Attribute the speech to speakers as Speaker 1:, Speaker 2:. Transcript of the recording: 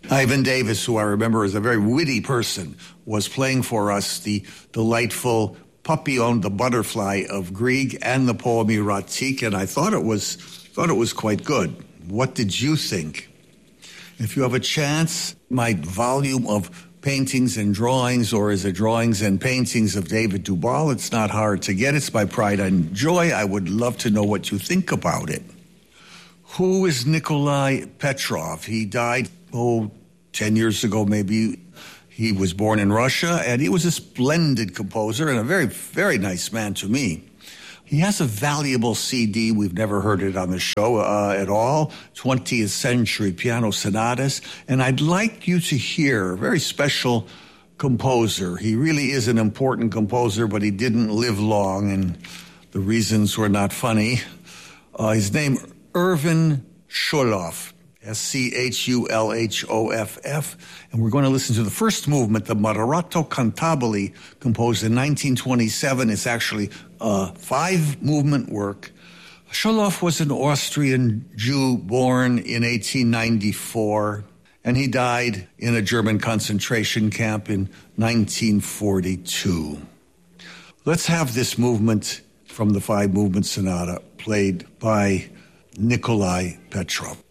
Speaker 1: Ivan Davis, who I remember as a very witty person, was playing for us the delightful Papillon, the Butterfly of Grieg, and the poem Erotique, and I thought it was quite good. What did you think? If you have a chance, my volume of paintings and drawings, or is it drawings and paintings of David Duval, it's not hard to get. It's by Pride and Joy. I would love to know what you think about it. Who is Nikolai Petrov? He died, 10 years ago maybe. He was born in Russia, and he was a splendid composer and a very, very nice man to me. He has a valuable CD. We've never heard it on the show at all, 20th Century Piano Sonatas. And I'd like you to hear a very special composer. He really is an important composer, but he didn't live long, and the reasons were not funny. His name, Erwin Schulhoff. Schulhoff, and we're going to listen to the first movement, the Moderato Cantabile, composed in 1927. It's actually a 5-movement work. Schulhoff was an Austrian Jew born in 1894, and he died in a German concentration camp in 1942. Let's have this movement from the 5-movement sonata played by Nikolai Petrov.